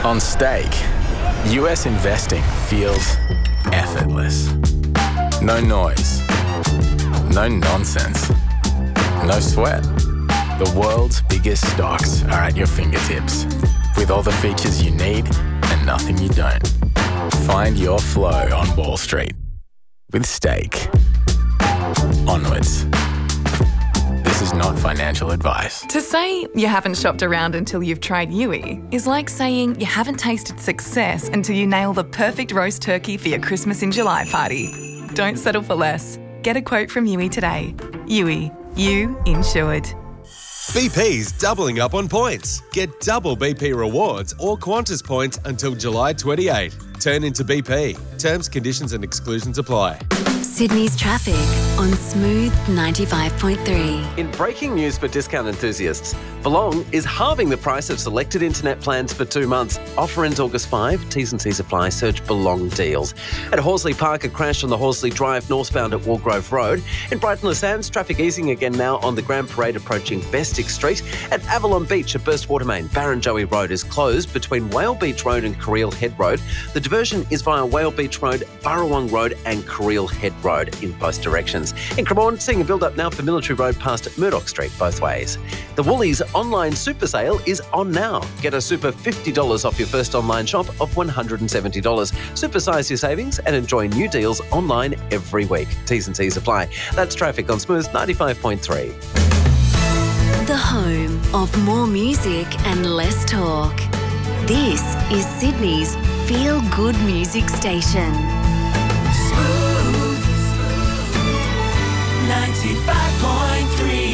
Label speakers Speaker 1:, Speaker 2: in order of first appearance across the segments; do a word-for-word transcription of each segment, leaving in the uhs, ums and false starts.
Speaker 1: On Stake, U S investing feels effortless. No noise, no nonsense, no sweat. The world's biggest stocks are at your fingertips, with all the features you need and nothing you don't. Find your flow on Wall Street with Stake. Onwards. This is not financial advice.
Speaker 2: To say you haven't shopped around until you've tried Yui is like saying you haven't tasted success until you nail the perfect roast turkey for your Christmas in July party. Don't settle for less. Get a quote from Yui today. Yui, you insured.
Speaker 3: B P's doubling up on points. Get double B P rewards or Qantas points until July twenty-eighth. Turn into B P. Terms, conditions and exclusions apply.
Speaker 4: Sydney's traffic on Smooth ninety-five point three.
Speaker 5: In breaking news for discount enthusiasts, Belong is halving the price of selected internet plans for two months. Offer ends August fifth. T's and C's apply. Search Belong deals. At Horsley Park, a crash on the Horsley Drive northbound at Walgrove Road. In Brighton Le Sands, traffic easing again now on the Grand Parade approaching Bestick Street. At Avalon Beach, a burst water main. Barrenjoey Road is closed between Whale Beach Road and Carreel Head Road. The diversion is via Whale Beach Road, Burrawong Road and Carreel Head Road in both directions. In Cremorne, seeing a build-up now for Military Road past Murdoch Street both ways. The Woolies online super sale is on now. Get a super fifty dollars off your first online shop of one hundred seventy dollars. Supersize your savings and enjoy new deals online every week. T's and C's apply. That's traffic on Smooth ninety-five point three.
Speaker 4: The home of more music and less talk. This is Sydney's feel-good music station.
Speaker 6: ninety-five point three.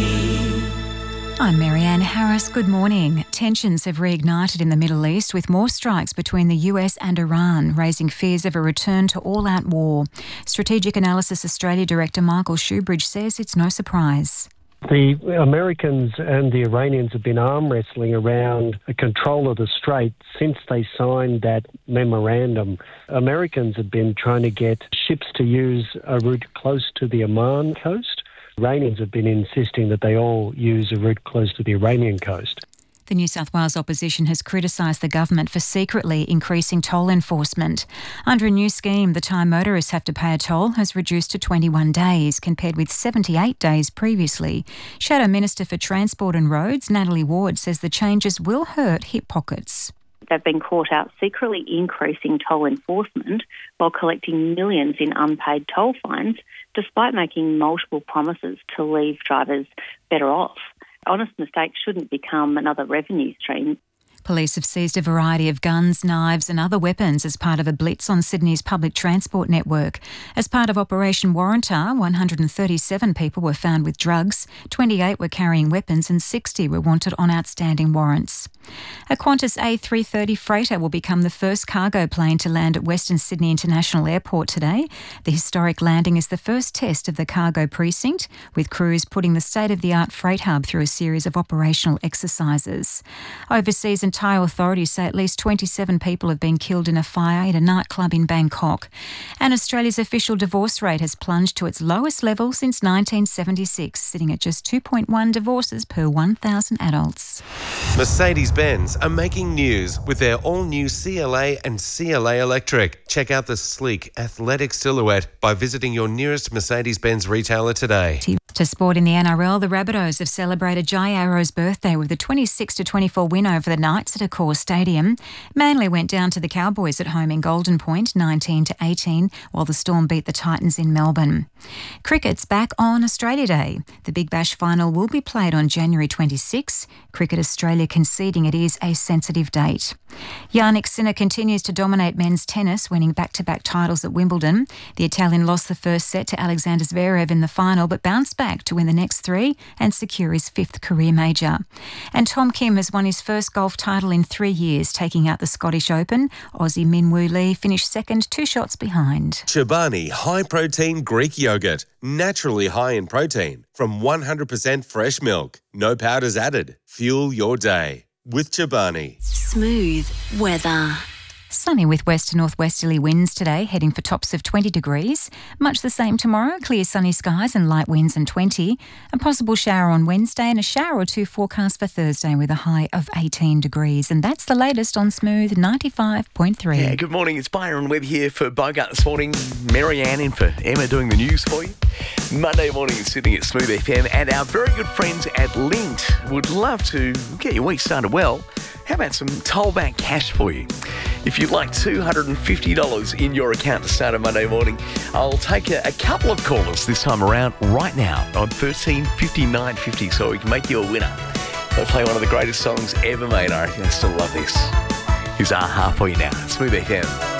Speaker 7: I'm Marianne Harris. Good morning. Tensions have reignited in the Middle East with more strikes between the U S and Iran, raising fears of a return to all-out war. Strategic Analysis Australia Director Michael Shoebridge says it's no surprise.
Speaker 8: The Americans and the Iranians have been arm wrestling around a control of the Strait since they signed that memorandum. Americans have been trying to get ships to use a route close to the Oman coast. Iranians have been insisting that they all use a route close to the Iranian coast.
Speaker 7: The New South Wales opposition has criticised the government for secretly increasing toll enforcement. Under a new scheme, the time motorists have to pay a toll has reduced to twenty-one days, compared with seventy-eight days previously. Shadow Minister for Transport and Roads, Natalie Ward, says the changes will hurt hip pockets.
Speaker 9: They've been caught out secretly increasing toll enforcement while collecting millions in unpaid toll fines, despite making multiple promises to leave drivers better off. Honest mistakes shouldn't become another revenue stream.
Speaker 7: Police have seized a variety of guns, knives and other weapons as part of a blitz on Sydney's public transport network. As part of Operation Warrantar, one hundred thirty-seven people were found with drugs, twenty-eight were carrying weapons and sixty were wanted on outstanding warrants. A Qantas A three thirty freighter will become the first cargo plane to land at Western Sydney International Airport today. The historic landing is the first test of the cargo precinct, with crews putting the state-of-the-art freight hub through a series of operational exercises. Overseas and Thai authorities say at least twenty-seven people have been killed in a fire in a nightclub in Bangkok. And Australia's official divorce rate has plunged to its lowest level since nineteen seventy-six, sitting at just two point one divorces per one thousand adults.
Speaker 3: Mercedes-Benz are making news with their all-new C L A and C L A Electric. Check out the sleek, athletic silhouette by visiting your nearest Mercedes-Benz retailer today.
Speaker 7: To sport in the N R L, the Rabbitohs have celebrated Jai Arrow's birthday with a twenty-six to twenty-four win over the Knights at Accor Stadium. Manly went down to the Cowboys at home in Golden Point, nineteen to eighteen, while the Storm beat the Titans in Melbourne. Cricket's back on Australia Day. The Big Bash final will be played on January twenty-sixth. Cricket Australia conceding it is a sensitive date. Jannik Sinner continues to dominate men's tennis, winning back-to-back titles at Wimbledon. The Italian lost the first set to Alexander Zverev in the final, but bounced back to win the next three and secure his fifth career major. And Tom Kim has won his first golf title in three years, taking out the Scottish Open. Aussie Min Woo Lee finished second, two shots behind.
Speaker 3: Chobani high-protein Greek yogurt, naturally high in protein, from one hundred percent fresh milk. No powders added. Fuel your day with Chobani.
Speaker 4: Smooth weather.
Speaker 7: Sunny with west to northwesterly winds today, heading for tops of twenty degrees. Much the same tomorrow, clear sunny skies and light winds and twenty. A possible shower on Wednesday and a shower or two forecast for Thursday with a high of eighteen degrees. And that's the latest on Smooth ninety-five point three.
Speaker 10: Yeah, good morning. It's Byron Webb here for Bogart this morning. Marianne in for Emma doing the news for you. Monday morning in Sydney at Smooth F M, and our very good friends at Lint would love to get your week started well. How about some toll-back cash for you? If you'd like two hundred fifty dollars in your account to start a Monday morning, I'll take a, a couple of callers this time around right now on thirteen fifty-nine fifty so we can make you a winner. They'll play one of the greatest songs ever made. I reckon I still love this. Here's A-ha for you now. Smooth F M.